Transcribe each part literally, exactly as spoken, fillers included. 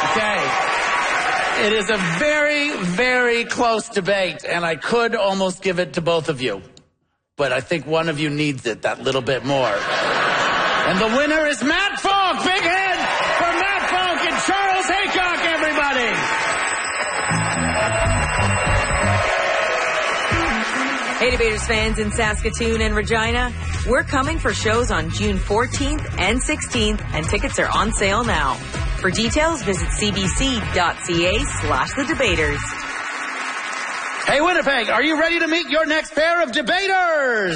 Okay. It is a very, very close debate, and I could almost give it to both of you. But I think one of you needs it that little bit more. And the winner is Matt Falk. Big hand for Matt Falk and Charles Haycock, everybody. Hey, Debaters fans in Saskatoon and Regina, we're coming for shows on June fourteenth and sixteenth, and tickets are on sale now. For details, visit cbc.ca slash the debaters. Hey, Winnipeg, are you ready to meet your next pair of debaters?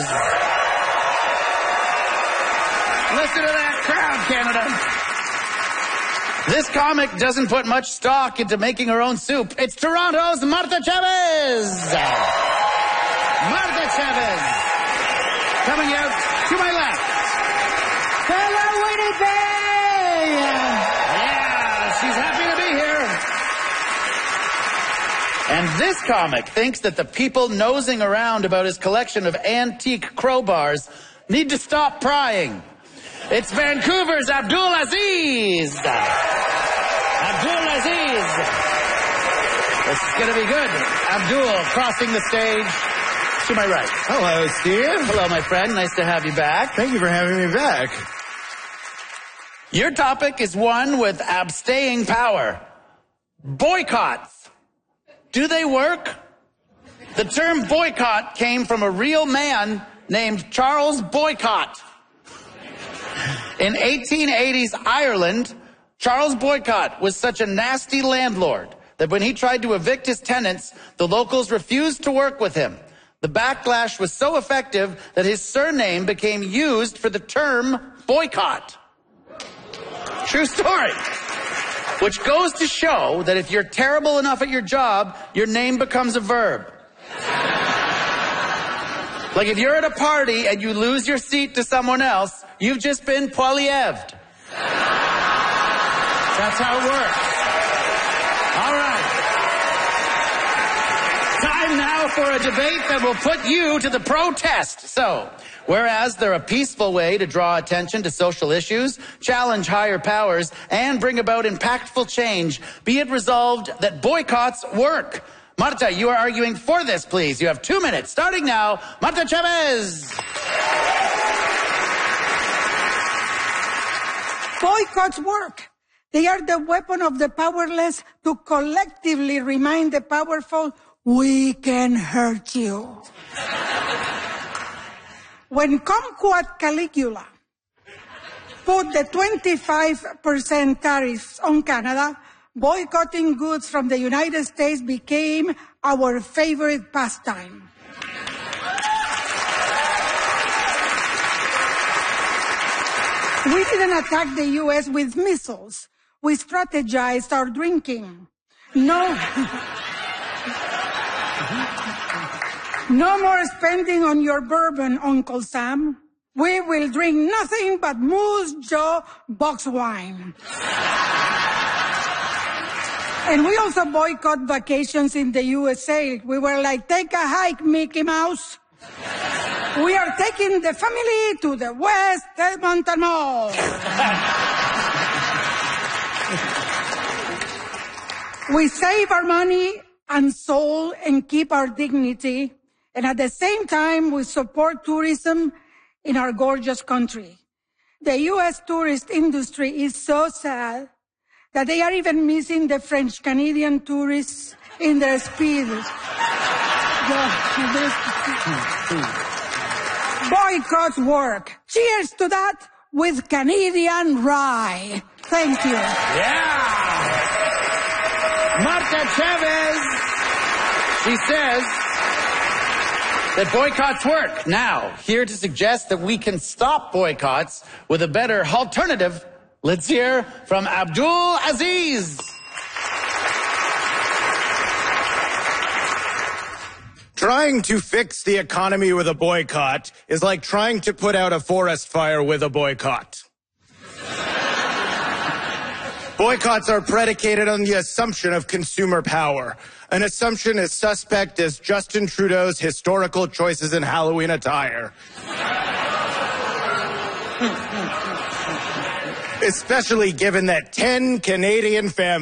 Listen to that crowd, Canada. This comic doesn't put much stock into making her own soup. It's Toronto's Martha Chavez. Martha Chavez. Coming out to my left. Hello, Winnipeg. Yeah, she's happy to be here. And this comic thinks that the people nosing around about his collection of antique crowbars need to stop prying. It's Vancouver's Abdul Aziz. Abdul Aziz. This is going to be good. Abdul crossing the stage to my right. Hello, Steve. Hello, my friend. Nice to have you back. Thank you for having me back. Your topic is one with abstaying power. Boycotts. Do they work? The term boycott came from a real man named Charles Boycott. In eighteen eighties Ireland, Charles Boycott was such a nasty landlord that when he tried to evict his tenants, the locals refused to work with him. The backlash was so effective that his surname became used for the term boycott. True story. Which goes to show that if you're terrible enough at your job, your name becomes a verb. Like if you're at a party and you lose your seat to someone else, you've just been poilieved. That's how it works. All right. Time now for a debate that will put you to the protest. So, whereas they're a peaceful way to draw attention to social issues, challenge higher powers, and bring about impactful change, be it resolved that boycotts work. Marta, you are arguing for this, please. You have two minutes. Starting now, Marta Chavez. Boycotts work. They are the weapon of the powerless to collectively remind the powerful, we can hurt you. When Kumquat Caligula put the twenty-five percent tariffs on Canada, boycotting goods from the United States became our favorite pastime. We didn't attack the U S with missiles. We strategized our drinking. No. No more spending on your bourbon, Uncle Sam. We will drink nothing but Moose Jaw box wine. And we also boycott vacations in the U S A. We were like, take a hike, Mickey Mouse. We are taking the family to the West Edmonton Mall. We save our money and soul and keep our dignity. And at the same time, we support tourism in our gorgeous country. The U S tourist industry is so sad that they are even missing the French-Canadian tourists in their speed. Boycotts work. Cheers to that with Canadian rye. Thank you. Yeah. Marta Chavez. She says that boycotts work. Now, here to suggest that we can stop boycotts with a better alternative, let's hear from Abdul Aziz. Trying to fix the economy with a boycott is like trying to put out a forest fire with a boycott. Boycotts are predicated on the assumption of consumer power. An assumption as suspect as Justin Trudeau's historical choices in Halloween attire. Especially given that ten Canadian families